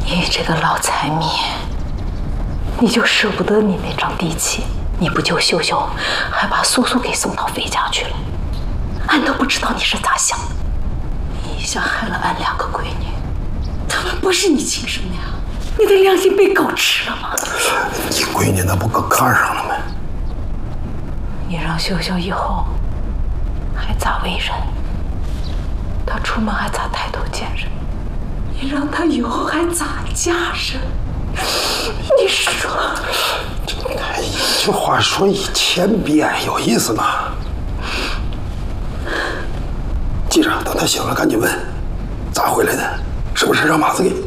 你这个老财迷，你就舍不得你那张地契，你不救秀秀，还把素素给送到飞家去了。俺都不知道你是咋想的，你一下害了俺2个闺女，她们不是你亲生的呀，你的良心被狗吃了吗？ 你闺女那不搁炕上了吗？ 你让秀秀以后还咋为人？她出门还咋抬头见人？你让她以后还咋嫁人？你说， 一句话说1000遍，有意思吗？记着，等他醒了赶紧问，咋回来的？是不是让马子给？